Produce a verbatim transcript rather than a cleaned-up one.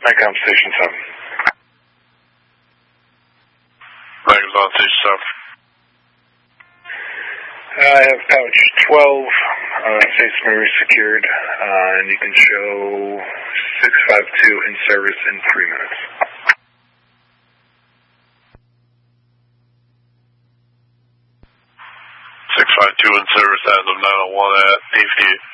Icom Station seven. Icom on Station seven. I have pouch twelve, uh, stationary secured, uh, and you can show six five two in service in three minutes. six five two in service as of nine oh one at A F D.